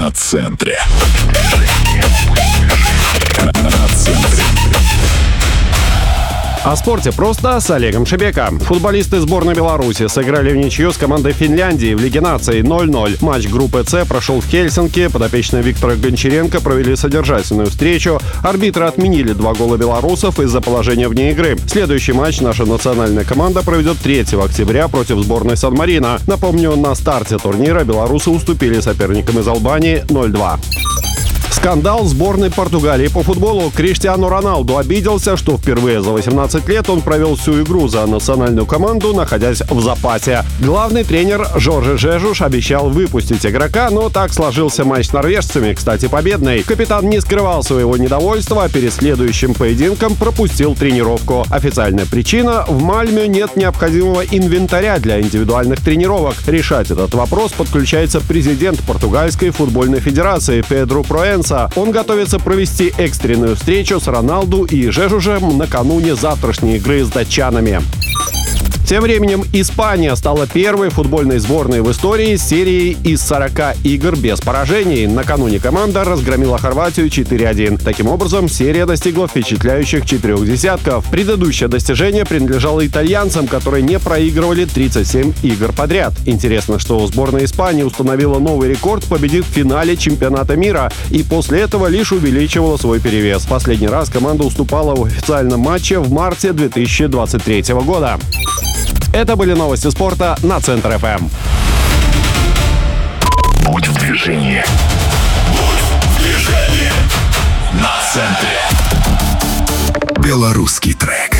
на центре. На центре. О спорте просто с Олегом Шебека. Футболисты сборной Беларуси сыграли в ничью с командой Финляндии в Лиге наций 0-0. Матч группы «С» прошел в Хельсинки. Подопечные Виктора Гончаренко провели содержательную встречу. Арбитры отменили 2 гола белорусов из-за положения вне игры. Следующий матч наша национальная команда проведет 3 октября против сборной Сан-Марино. Напомню, на старте турнира белорусы уступили соперникам из Албании 0-2. Скандал сборной Португалии по футболу. Криштиану Роналду обиделся, что впервые за 18 лет он провел всю игру за национальную команду, находясь в запасе. Главный тренер Жорже Жежуш обещал выпустить игрока, но так сложился матч с норвежцами, кстати, победный. Капитан не скрывал своего недовольства, а перед следующим поединком пропустил тренировку. Официальная причина – в Мальме нет необходимого инвентаря для индивидуальных тренировок. Решать этот вопрос подключается президент Португальской футбольной федерации Педру Проэнса. Он готовится провести экстренную встречу с Роналду и Жежужем накануне завтрашней игры с датчанами. Тем временем Испания стала первой футбольной сборной в истории с серией из 40 игр без поражений. Накануне команда разгромила Хорватию 4-1. Таким образом, серия достигла впечатляющих 4 десятков. Предыдущее достижение принадлежало итальянцам, которые не проигрывали 37 игр подряд. Интересно, что сборная Испании установила новый рекорд, победив в финале чемпионата мира, и после этого лишь увеличивала свой перевес. Последний раз команда уступала в официальном матче в марте 2023 года. Это были новости спорта на Центр ФМ. Будь в движении. Будь в движении. На центре. Белорусский трек.